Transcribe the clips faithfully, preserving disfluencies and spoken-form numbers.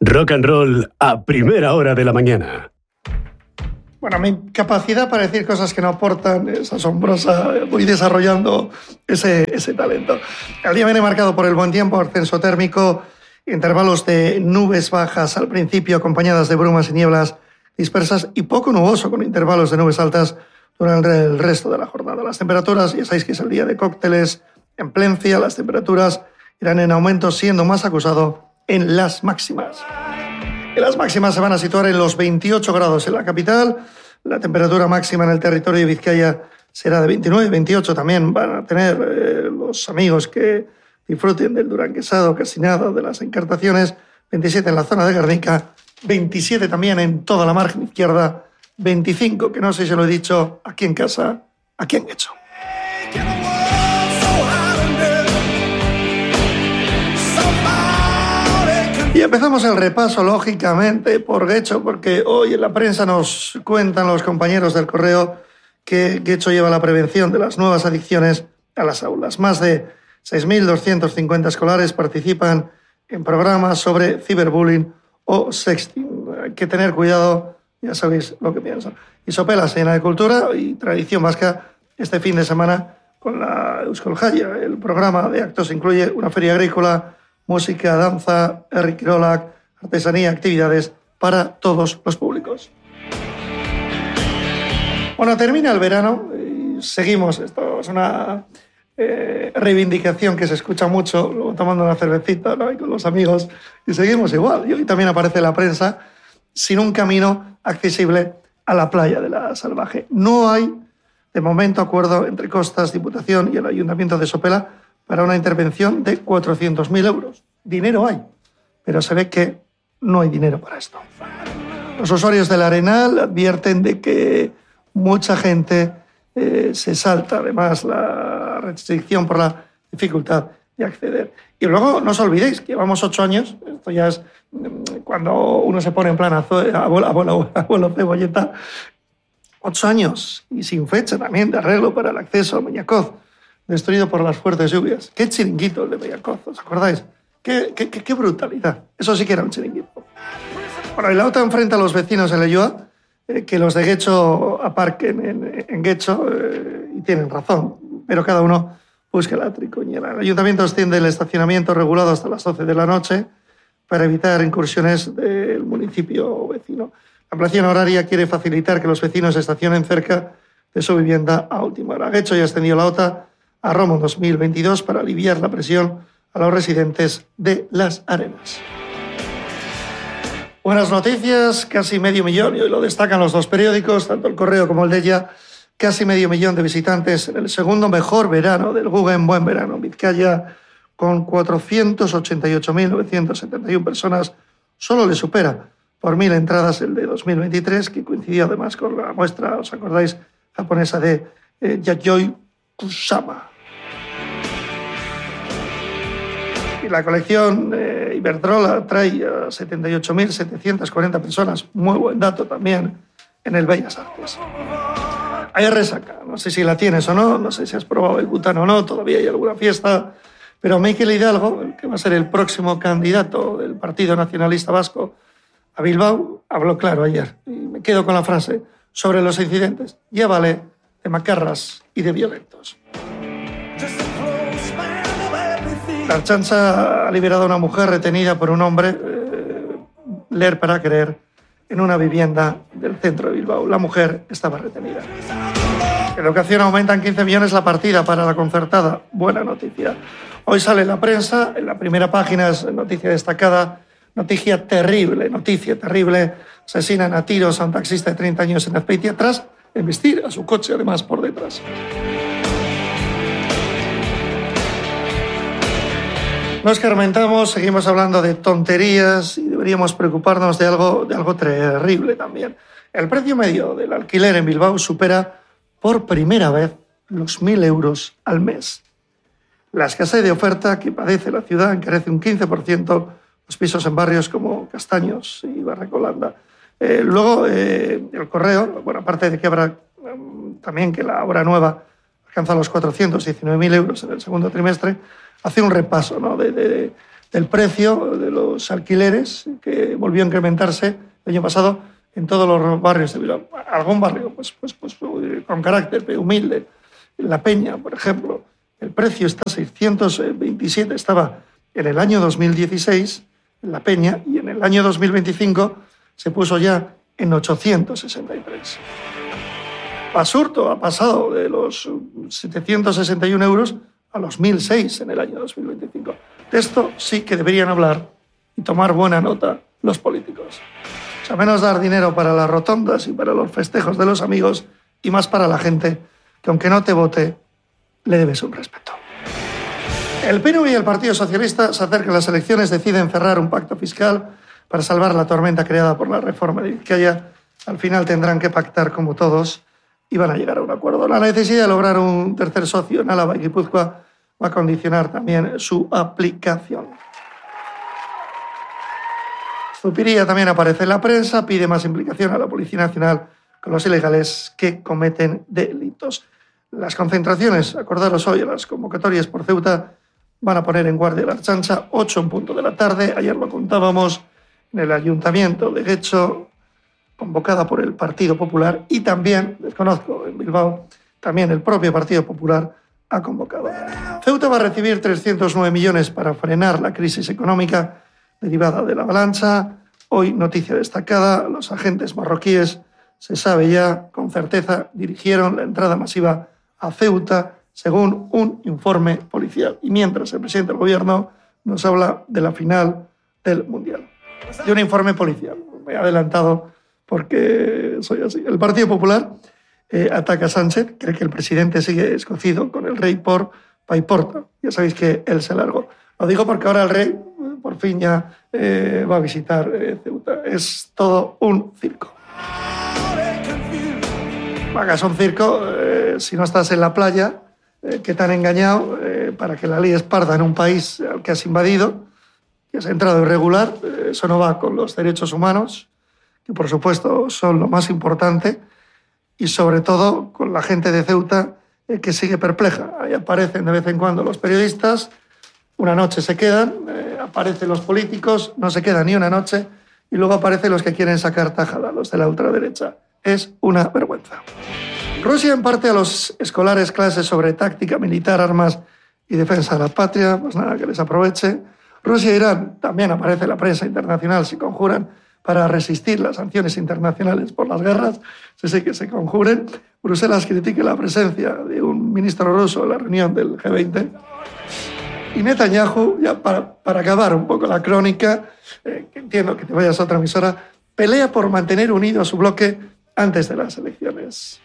Rock and roll a primera hora de la mañana. Bueno, mi capacidad para decir cosas que no aportan es asombrosa. Voy desarrollando ese, ese talento. El día viene marcado por el buen tiempo, ascenso térmico, intervalos de nubes bajas al principio acompañadas de brumas y nieblas dispersas y poco nuboso con intervalos de nubes altas durante el resto de la jornada. Las temperaturas, ya sabéis que es el día de cócteles en Plencia, las temperaturas irán en aumento, siendo más acusado en las máximas. En las máximas se van a situar en los veintiocho grados en la capital. La temperatura máxima en el territorio de Vizcaya será de veintinueve, veintiocho. También van a tener eh, los amigos que disfruten del duranguesado, casinado, de las encartaciones. veintisiete en la zona de Guernica, veintisiete también en toda la margen izquierda, veinticinco, que no sé si lo he dicho, aquí en casa, aquí en Guecho. Y empezamos el repaso, lógicamente, por Guecho, porque hoy en la prensa nos cuentan los compañeros del Correo que Guecho lleva la prevención de las nuevas adicciones a las aulas. Más de seis mil doscientos cincuenta escolares participan en programas sobre ciberbullying o sexting. Hay que tener cuidado, ya sabéis lo que pienso. Y Sopela se llena de cultura y tradición vasca este fin de semana con la Euskal Jaya. El programa de actos incluye una feria agrícola, música, danza, herri kirolak, artesanía, actividades para todos los públicos. Bueno, termina el verano y seguimos. Esto es una eh, reivindicación que se escucha mucho, luego tomando una cervecita, ¿no?, y con los amigos, y seguimos igual. Y hoy también aparece la prensa sin un camino accesible a la playa de la Salvaje. No hay, de momento, acuerdo entre Costas, Diputación y el Ayuntamiento de Sopela para una intervención de cuatrocientos mil euros. Dinero hay, pero se ve que no hay dinero para esto. Los usuarios del Arenal advierten de que mucha gente eh, se salta, además, la restricción por la dificultad de acceder. Y luego, no os olvidéis que llevamos ocho años, esto ya es cuando uno se pone en plan abuelo, abuelo, abuelo cebolleta, ocho años y sin fecha también de arreglo para el acceso a Mañacoz, destruido por las fuertes lluvias. ¡Qué chiringuito el de Mañacoz! ¿Os acordáis? ¡Qué, qué, qué, qué brutalidad! Eso sí que era un chiringuito. Bueno, y la otra enfrenta a los vecinos de Leioa, eh, que los de Guecho aparquen en, en Guecho, eh, y tienen razón, pero cada uno busca la tricoñera. El ayuntamiento extiende el estacionamiento regulado hasta las doce de la noche para evitar incursiones del municipio vecino. La ampliación horaria quiere facilitar que los vecinos estacionen cerca de su vivienda a última hora. Guecho ya extendió la OTA a Romo dos mil veintidós para aliviar la presión a los residentes de Las Arenas. Buenas noticias, casi medio millón, y hoy lo destacan los dos periódicos, tanto el Correo como el de ella, casi medio millón de visitantes en el segundo mejor verano del Guggen Buen Verano en Vizcaya, con cuatrocientas ochenta y ocho mil novecientas setenta y una personas. Solo le supera por mil entradas el de dos mil veintitrés, que coincidió además con la muestra, ¿os acordáis?, japonesa de eh, Yayoi Kusama. Y la colección eh, Iberdrola trae a setenta y ocho mil setecientas cuarenta personas. Muy buen dato también en el Bellas Artes. Hay resaca, no sé si la tienes o no, no sé si has probado el butano o no, todavía hay alguna fiesta, pero Mikel Hidalgo, el que va a ser el próximo candidato del Partido Nacionalista Vasco a Bilbao, habló claro ayer. Y me quedo con la frase sobre los incidentes. Ya vale de macarras y de violentos. La Ertzaintza ha liberado a una mujer retenida por un hombre, eh, leer para creer, en una vivienda del centro de Bilbao. La mujer estaba retenida. En educación aumenta en quince millones la partida para la concertada. Buena noticia. Hoy sale en la prensa, en la primera página es noticia destacada, noticia terrible, noticia terrible. Asesinan a tiros a un taxista de treinta años en Azpeitia tras embestir a su coche, además, por detrás. No escarmentamos, seguimos hablando de tonterías y deberíamos preocuparnos de algo, de algo terrible también. El precio medio del alquiler en Bilbao supera por primera vez los mil euros al mes. La escasez de oferta que padece la ciudad encarece un quince por ciento los pisos en barrios como Castaños y Barracolanda. Eh, luego, eh, el Correo, bueno, aparte de que habrá eh, también que la obra nueva alcanza los cuatrocientos diecinueve mil euros en el segundo trimestre, hace un repaso, ¿no?, de, de, del precio de los alquileres, que volvió a incrementarse el año pasado en todos los barrios de Bilbao. Algún barrio pues, pues, pues, con carácter humilde, La Peña, por ejemplo, el precio está a seiscientos veintisiete, estaba en el año dos mil dieciséis, en La Peña, y en el año dos mil veinticinco se puso ya en ochocientos sesenta y tres. Basurto ha pasado de los setecientos sesenta y uno euros a los mil seis en el año dos mil veinticinco. De esto sí que deberían hablar y tomar buena nota los políticos. O sea, menos dar dinero para las rotondas y para los festejos de los amigos y más para la gente que, aunque no te vote, le debes un respeto. El P N V y el Partido Socialista se acercan a las elecciones, deciden cerrar un pacto fiscal para salvar la tormenta creada por la reforma de Vizcaya. Al final tendrán que pactar como todos y van a llegar a un acuerdo. La necesidad de lograr un tercer socio en Álava y Guipúzcoa va a condicionar también su aplicación. Zupiria también aparece en la prensa, pide más implicación a la Policía Nacional con los ilegales que cometen delitos. Las concentraciones, acordaros hoy, las convocatorias por Ceuta van a poner en guardia la Ertzaintza, ocho en punto de la tarde. Ayer lo contábamos en el Ayuntamiento de Getxo, convocada por el Partido Popular, y también, desconozco, en Bilbao, también el propio Partido Popular ha convocado. Ceuta va a recibir trescientos nueve millones para frenar la crisis económica derivada de la avalancha. Hoy, noticia destacada, los agentes marroquíes, se sabe ya con certeza, dirigieron la entrada masiva a Ceuta según un informe policial. Y mientras el presidente del gobierno nos habla de la final del Mundial. De un informe policial. Me he adelantado porque soy así. El Partido Popular eh, ataca a Sánchez, cree que el presidente sigue escocido con el rey por Paiporta. Ya sabéis que él se largó. Lo digo porque ahora el rey por fin ya eh, va a visitar eh, Ceuta. Es todo un circo. Hagas un circo eh, si no estás en la playa, eh, que te han engañado eh, para que la líes parda en un país al que has invadido, que has entrado irregular. Eh, eso no va con los derechos humanos, que por supuesto son lo más importante, y sobre todo con la gente de Ceuta eh, que sigue perpleja. Ahí aparecen de vez en cuando los periodistas, una noche se quedan, eh, aparecen los políticos, no se quedan ni una noche, y luego aparecen los que quieren sacar tajada, los de la ultraderecha. Es una vergüenza. Rusia imparte a los escolares clases sobre táctica militar, armas y defensa de la patria. Pues nada, que les aproveche. Rusia e Irán también aparece en la prensa internacional, se conjuran para resistir las sanciones internacionales por las guerras. Se sé que se conjuren. Bruselas critica la presencia de un ministro ruso en la reunión del G veinte. Y Netanyahu, ya para, para acabar un poco la crónica, eh, que entiendo que te vayas a otra emisora, pelea por mantener unido a su bloque antes de las elecciones.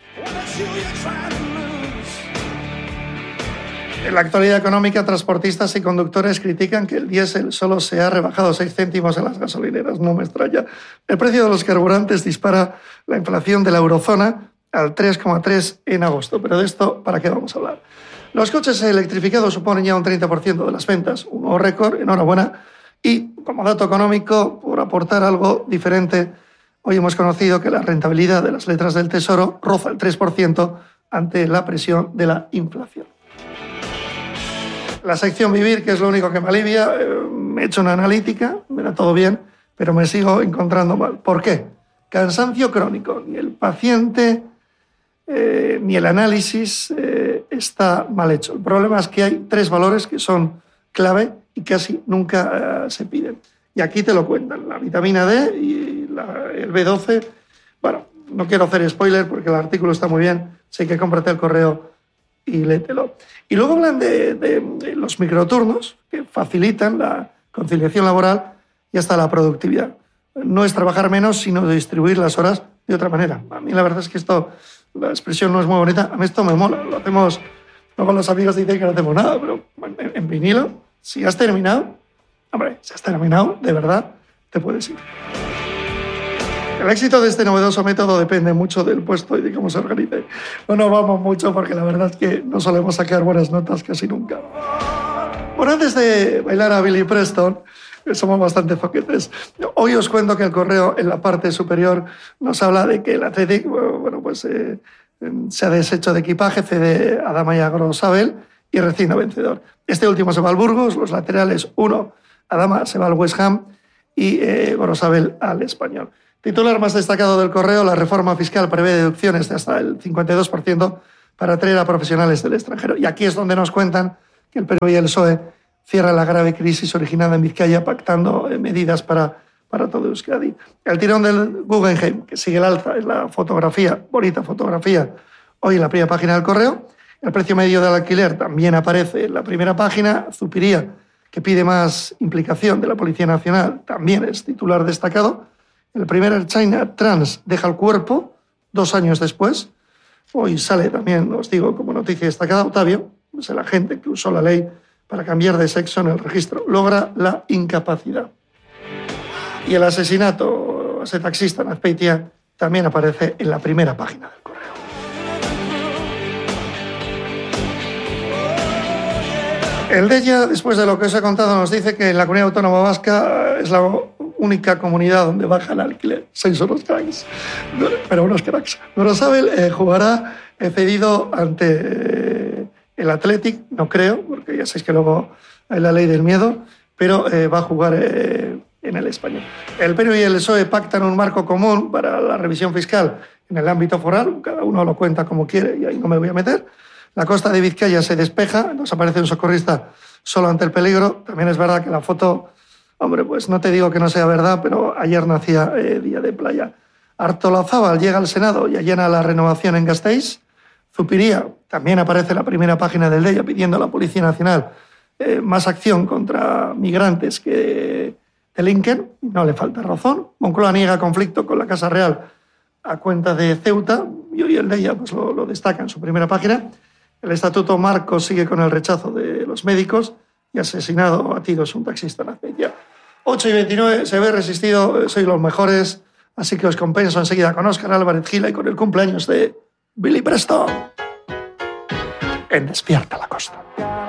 En la actualidad económica, transportistas y conductores critican que el diésel solo se ha rebajado seis céntimos en las gasolineras. No me extraña. El precio de los carburantes dispara la inflación de la eurozona al tres coma tres en agosto. Pero de esto, ¿para qué vamos a hablar? Los coches electrificados suponen ya un treinta por ciento de las ventas, un nuevo récord, enhorabuena. Y como dato económico, por aportar algo diferente, hoy hemos conocido que la rentabilidad de las letras del Tesoro roza el tres por ciento ante la presión de la inflación. La sección Vivir, que es lo único que me alivia, eh, me he hecho una analítica, me da todo bien, pero me sigo encontrando mal. ¿Por qué? Cansancio crónico. Ni el paciente eh, ni el análisis eh, está mal hecho. El problema es que hay tres valores que son clave y casi nunca eh, se piden. Y aquí te lo cuentan, la vitamina D y la, el B doce. Bueno, no quiero hacer spoiler porque el artículo está muy bien, sé que cómprate el correo y léetelo. Y luego hablan de, de, de los microturnos que facilitan la conciliación laboral y hasta la productividad. No es trabajar menos, sino distribuir las horas de otra manera. A mí la verdad es que esto, la expresión no es muy bonita, a mí esto me mola. Lo hacemos, luego los amigos dicen que no hacemos nada, pero en, en vinilo, si has terminado, hombre, si has terminado, de verdad, te puedes ir. El éxito de este novedoso método depende mucho del puesto y de cómo se organice. No nos vamos mucho porque la verdad es que no solemos sacar buenas notas casi nunca. Bueno, antes de bailar a Billy Preston, somos bastante zoquetes. Hoy os cuento que el correo en la parte superior nos habla de que el Athletic, bueno, pues, eh, se ha deshecho de equipaje, cede a Adama Grosabel y recién vencedor. Este último se va al Burgos, los laterales, uno Adama se va al West Ham y eh, Gorosabel al Español. Titular más destacado del Correo: la reforma fiscal prevé deducciones de hasta el cincuenta y dos por ciento para atraer a profesionales del extranjero. Y aquí es donde nos cuentan que el P N V y el P S O E cierran la grave crisis originada en Vizcaya, pactando eh, medidas para, para todo Euskadi. El tirón del Guggenheim, que sigue el alza, es la fotografía, bonita fotografía, hoy en la primera página del Correo. El precio medio del alquiler también aparece en la primera página. Zupiría, que pide más implicación de la Policía Nacional, también es titular destacado. El primer Air China trans deja el cuerpo dos años después. Hoy sale también, os digo, como noticia destacada, Octavio, es el agente que usó la ley para cambiar de sexo en el registro, logra la incapacidad. Y el asesinato a ese taxista en Azpeitia también aparece en la primera página del Correo. El DEIA, después de lo que os he contado, nos dice que en la Comunidad Autónoma Vasca es la única comunidad donde baja el alquiler. Sois unos cracks, pero unos cracks. Gorosabel eh, jugará eh, cedido ante eh, el Athletic, no creo, porque ya sabéis que luego hay la ley del miedo, pero eh, va a jugar eh, en el Español. El P N V y el P S O E pactan un marco común para la revisión fiscal en el ámbito foral, cada uno lo cuenta como quiere y ahí no me voy a meter. La costa de Vizcaya se despeja, nos aparece un socorrista solo ante el peligro. También es verdad que la foto, hombre, pues no te digo que no sea verdad, pero ayer no hacía eh, día de playa. Artolazábal llega al Senado y allana la renovación en Gasteiz. Zupiría también aparece en la primera página del DEIA pidiendo a la Policía Nacional eh, más acción contra migrantes que delinquen. No le falta razón. Moncloa niega conflicto con la Casa Real a cuenta de Ceuta y hoy el DEIA pues, lo, lo destaca en su primera página. El Estatuto Marco sigue con el rechazo de los médicos y asesinado a tiros un taxista en Azpeitia. ocho y veintinueve, se ve resistido, sois los mejores, así que os compenso enseguida con Óscar Álvarez Gila y con el cumpleaños de Billy Preston en Despierta la Costa.